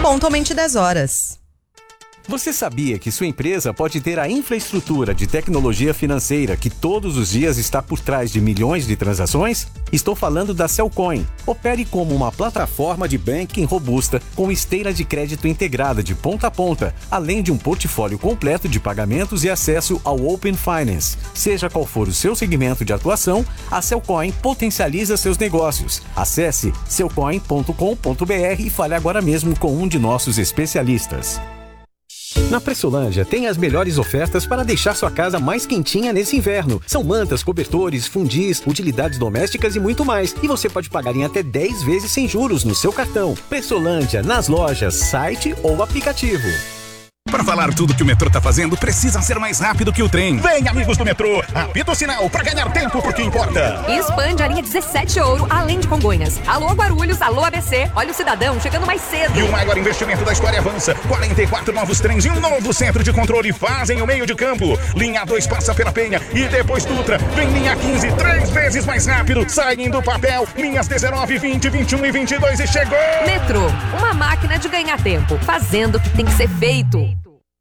Pontualmente 10 horas. Você sabia que sua empresa pode ter a infraestrutura de tecnologia financeira que todos os dias está por trás de milhões de transações? Estou falando da Cellcoin. Opere como uma plataforma de banking robusta com esteira de crédito integrada de ponta a ponta, além de um portfólio completo de pagamentos e acesso ao Open Finance. Seja qual for o seu segmento de atuação, a Cellcoin potencializa seus negócios. Acesse cellcoin.com.br e fale agora mesmo com um de nossos especialistas. Na Pressolândia tem as melhores ofertas para deixar sua casa mais quentinha nesse inverno. São mantas, cobertores, fundis, utilidades domésticas e muito mais. E você pode pagar em até 10 vezes sem juros no seu cartão. Pressolândia, nas lojas, site ou aplicativo. Para falar tudo que o metrô tá fazendo, precisa ser mais rápido que o trem. Vem, amigos do metrô, apita o sinal para ganhar tempo porque importa. E expande a linha 17 Ouro, além de Congonhas. Alô Guarulhos, alô ABC, olha o cidadão chegando mais cedo. E o maior investimento da história avança. 44 novos trens e um novo centro de controle fazem o meio de campo. Linha 2 passa pela Penha e depois Dutra. Vem linha 15, 3 vezes mais rápido. Saem do papel, linhas 19, 20, 21 e 22 e chegou. Metrô, uma máquina de ganhar tempo, fazendo o que tem que ser feito.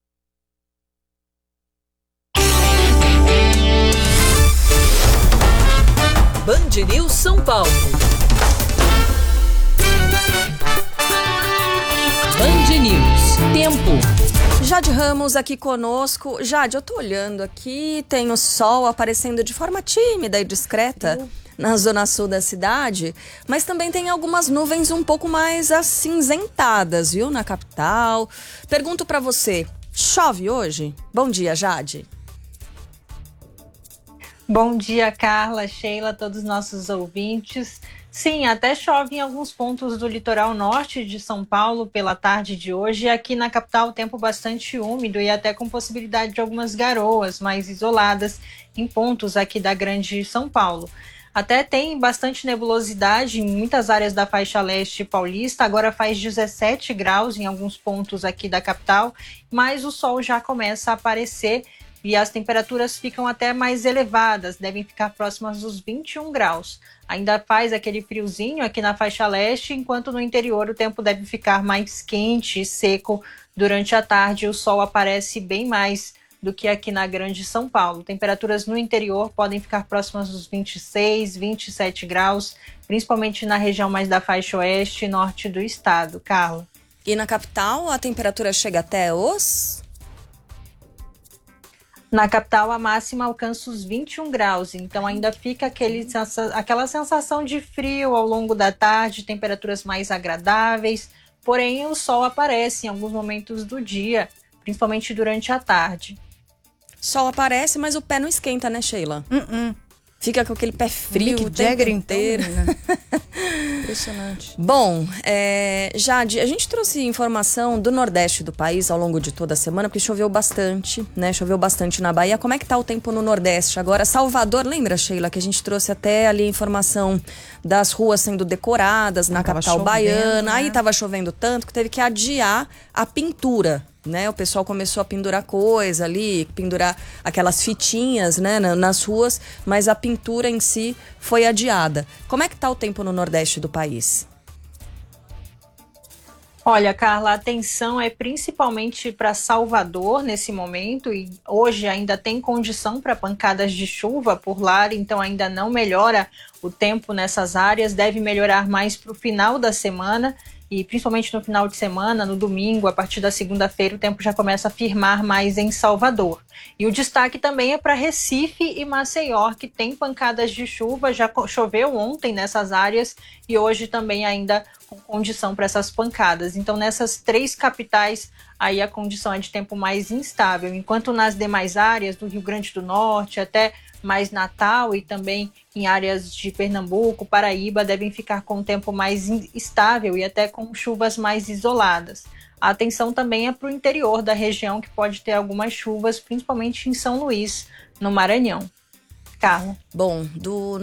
Band News São Paulo. Band News. Tempo. Jade Ramos aqui conosco. Jade, eu tô olhando aqui, tem o sol aparecendo de forma tímida e discreta na zona sul da cidade, mas também tem algumas nuvens um pouco mais acinzentadas, viu, na capital. Pergunto pra você, chove hoje? Bom dia, Jade. Bom dia, Carla, Sheila, todos os nossos ouvintes. Sim, até chove em alguns pontos do litoral norte de São Paulo pela tarde de hoje. E aqui na capital, tempo bastante úmido e até com possibilidade de algumas garoas mais isoladas em pontos aqui da Grande São Paulo. Até tem bastante nebulosidade em muitas áreas da faixa leste paulista. Agora faz 17 graus em alguns pontos aqui da capital, mas o sol já começa a aparecer. E as temperaturas ficam até mais elevadas, devem ficar próximas dos 21 graus. Ainda faz aquele friozinho aqui na faixa leste, enquanto no interior o tempo deve ficar mais quente e seco durante a tarde. O sol aparece bem mais do que aqui na Grande São Paulo. Temperaturas no interior podem ficar próximas dos 26, 27 graus, principalmente na região mais da faixa oeste e norte do estado. Carla. E na capital a temperatura chega até os... Na capital, a máxima alcança os 21 graus, então ainda fica aquela sensação de frio ao longo da tarde, temperaturas mais agradáveis, porém o sol aparece em alguns momentos do dia, principalmente durante a tarde. Sol aparece, mas o pé não esquenta, né, Sheila? Fica com aquele pé frio o Jagger tempo inteiro. Então, né? Impressionante. Bom, Jade, a gente trouxe informação do Nordeste do país ao longo de toda a semana, porque choveu bastante, né? Choveu bastante na Bahia. Como é que tá o tempo no Nordeste agora? Salvador, lembra, Sheila, que a gente trouxe até ali a informação das ruas sendo decoradas na capital baiana. Né? Aí tava chovendo tanto que teve que adiar a pintura, né? O pessoal começou a pendurar coisa ali, pendurar aquelas fitinhas, né, nas ruas, mas a pintura em si foi adiada. Como é que tá o tempo no Nordeste do país? Olha, Carla, a atenção é principalmente para Salvador nesse momento e hoje ainda tem condição para pancadas de chuva por lá, então ainda não melhora o tempo nessas áreas, deve melhorar mais para o final da semana. E principalmente no final de semana, no domingo, a partir da segunda-feira, o tempo já começa a firmar mais em Salvador. E o destaque também é para Recife e Maceió, que tem pancadas de chuva, já choveu ontem nessas áreas e hoje também ainda com condição para essas pancadas. Então, nessas 3 capitais, aí a condição é de tempo mais instável, enquanto nas demais áreas do Rio Grande do Norte, até mais Natal e também em áreas de Pernambuco, Paraíba, devem ficar com o tempo mais estável e até com chuvas mais isoladas. A atenção também é para o interior da região, que pode ter algumas chuvas, principalmente em São Luís, no Maranhão. Carla. Bom, do